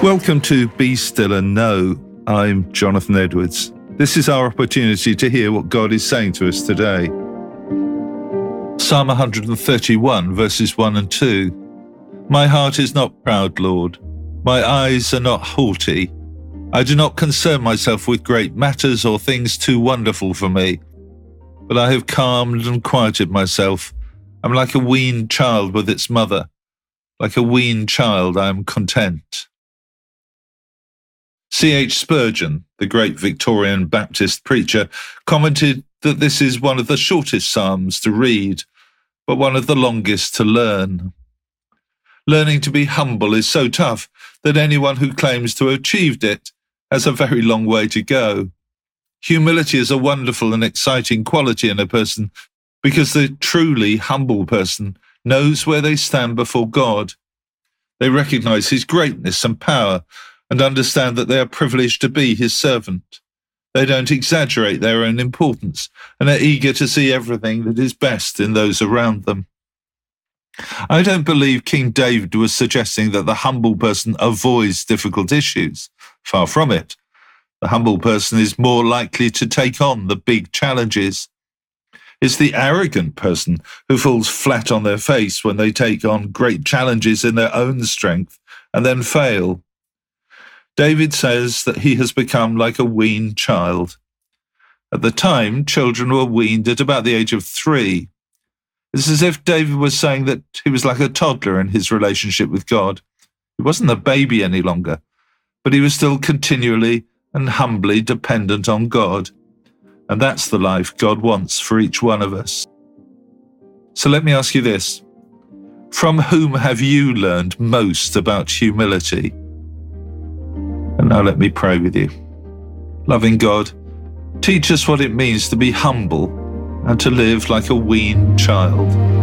Welcome to Be Still and Know. I'm Jonathan Edwards. This is our opportunity to hear what God is saying to us today. Psalm 131, verses 1 and 2. My heart is not proud, Lord. My eyes are not haughty. I do not concern myself with great matters or things too wonderful for me. But I have calmed and quieted myself. I'm like a weaned child with its mother. Like a weaned child, I am content. C.H. Spurgeon, the great Victorian Baptist preacher, commented that this is one of the shortest psalms to read, but one of the longest to learn. Learning to be humble is so tough that anyone who claims to have achieved it has a very long way to go. Humility is a wonderful and exciting quality in a person because the truly humble person knows where they stand before God. They recognize His greatness and power and understand that they are privileged to be His servant. They don't exaggerate their own importance and are eager to see everything that is best in those around them. I don't believe King David was suggesting that the humble person avoids difficult issues. Far from it. The humble person is more likely to take on the big challenges. It's the arrogant person who falls flat on their face when they take on great challenges in their own strength and then fail. David says that he has become like a weaned child. At the time, children were weaned at about the age of 3. It's as if David was saying that he was like a toddler in his relationship with God. He wasn't a baby any longer, but he was still continually and humbly dependent on God. And that's the life God wants for each one of us. So let me ask you this. From whom have you learned most about humility? And now let me pray with you. Loving God, teach us what it means to be humble and to live like a weaned child.